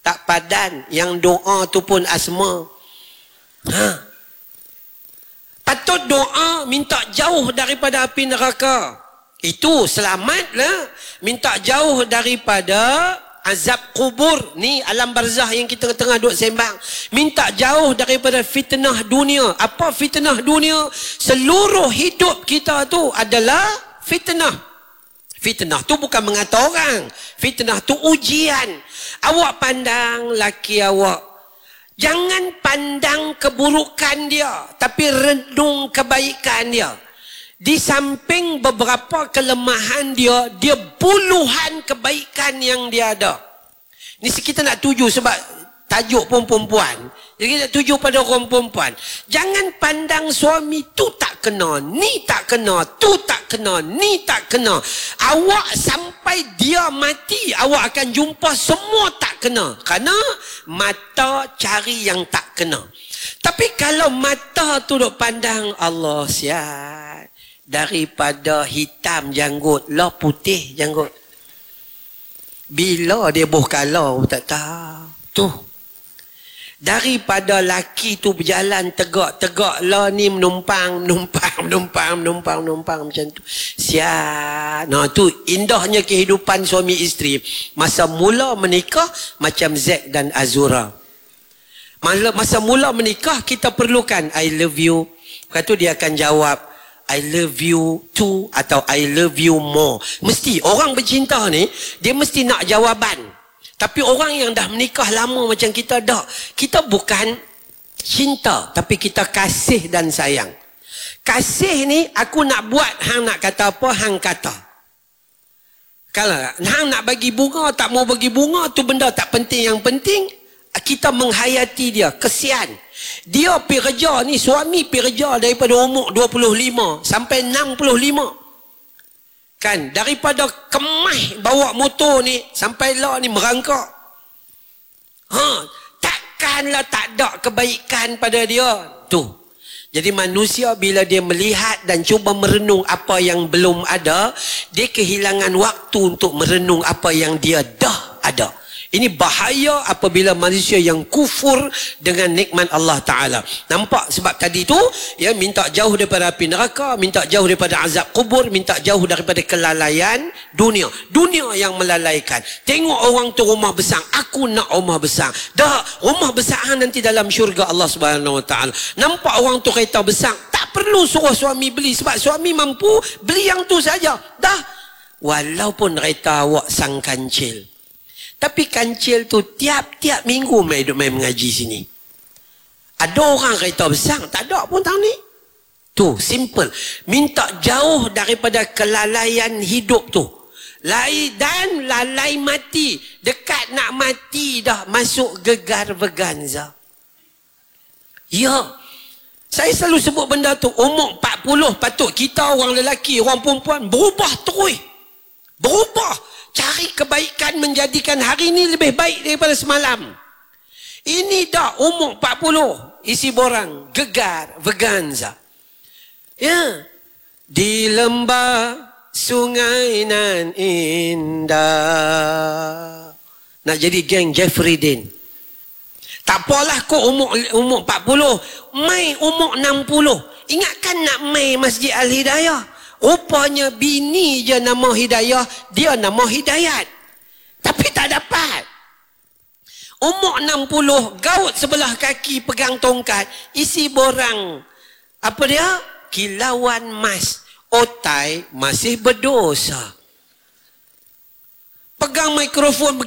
tak padan. Yang doa tu pun asma. Patut doa minta jauh daripada api neraka. Itu selamatlah. Minta jauh daripada azab kubur. Ni alam barzah yang kita tengah duduk sembang. Minta jauh daripada fitnah dunia. Apa fitnah dunia? Seluruh hidup kita tu adalah fitnah. Fitnah tu bukan mengata orang. Fitnah tu ujian. Awak pandang laki awak. Jangan pandang keburukan dia, tapi renung kebaikan dia. Di samping beberapa kelemahan dia, dia puluhan kebaikan yang dia ada. Ini kita nak tuju sebab tajuk pun perempuan. Jadi kita tuju pada orang perempuan. Jangan pandang suami tu tak kena, ni tak kena, tu tak kena, ni tak kena. Awak sampai dia mati, awak akan jumpa semua tak kena. Kerana mata cari yang tak kena. Tapi kalau mata tu duk pandang, Allah sihat, daripada hitam janggut, lah putih janggut. Bila dia boh kalah, tak tahu. Tu. Daripada laki tu berjalan tegak-tegak lah ni menumpang macam tu. Siap. Nah tu indahnya kehidupan suami isteri. Masa mula menikah macam Zack dan Azura. Masa mula menikah kita perlukan I love you. Lepas tu dia akan jawab I love you too atau I love you more. Mesti orang bercinta ni dia mesti nak jawaban. Tapi orang yang dah menikah lama macam kita dah. Kita bukan cinta. Tapi kita kasih dan sayang. Kasih ni aku nak buat. Hang nak kata apa, hang kata. Kalau hang nak bagi bunga, tak mau bagi bunga, tu benda tak penting. Yang penting, kita menghayati dia. Kesian. Dia pergi kerja ni, suami pergi kerja daripada umur 25 sampai 65. Kan, daripada Kemah bawa motor ni sampai lah ni merangkak. Takkanlah tak ada kebaikan pada dia. Tu. Jadi manusia bila dia melihat dan cuba merenung apa yang belum ada, dia kehilangan waktu untuk merenung apa yang dia dah ada. Ini bahaya apabila manusia yang kufur dengan nikmat Allah Ta'ala. Nampak sebab tadi tu, ya, minta jauh daripada api neraka, minta jauh daripada azab kubur, minta jauh daripada kelalaian dunia. Dunia yang melalaikan. Tengok orang tu rumah besar, aku nak rumah besar. Dah, rumah besar nanti dalam syurga Allah Subhanahu Wa Ta'ala. Nampak orang tu kereta besar, tak perlu suruh suami beli sebab suami mampu beli yang tu saja. Dah, walaupun kereta awak sang kancil. Tapi kancil tu tiap-tiap minggu main mengaji sini. Ada orang kereta besar, tak ada pun tahun ni. Tu, simple. Minta jauh daripada kelalaian hidup tu. Dan lalai mati. Dekat nak mati dah, masuk gegar veganza. Ya. Saya selalu sebut benda tu, umur 40 patut kita orang lelaki, orang perempuan berubah terus. Berubah. Cari kebaikan menjadikan hari ini lebih baik daripada semalam. Ini dah umur 40. Isi borang. Gegar. Veganza. Ya. Di lembah sungai nan indah. Nak jadi geng Jeffrey Dean. Tak apalah kau umur 40. Mai umur 60. Ingatkan nak mai Masjid Al-Hidayah. Rupanya bini je nama Hidayah, dia nama Hidayat. Tapi tak dapat. Umur 60, gaut sebelah kaki pegang tongkat, isi borang. Apa dia? Kilauan mas. Otai masih berdosa. Pegang mikrofon